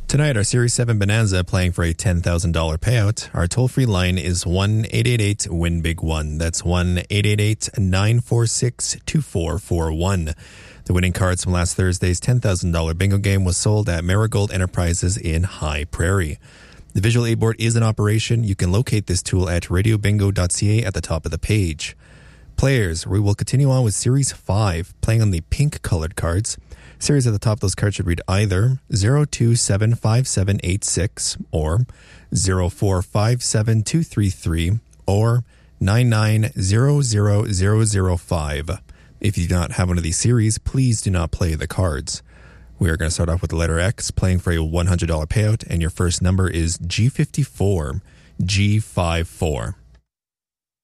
Tonight, our Series 7 Bonanza playing for a $10,000 payout. Our toll-free line is 1-888-WIN-BIG-1. That's 1-888-946-2441. The winning cards from last Thursday's $10,000 bingo game was sold at Marigold Enterprises in High Prairie. The visual aid board is in operation. You can locate this tool at radiobingo.ca at the top of the page. Players, we will continue on with Series 5, playing on the pink-colored cards. Series at the top of those cards should read either 027578 or 0457233 or 9900005. If you do not have one of these series, please do not play the cards. We are going to start off with the letter X, playing for a $100 payout, and your first number is G54, G54.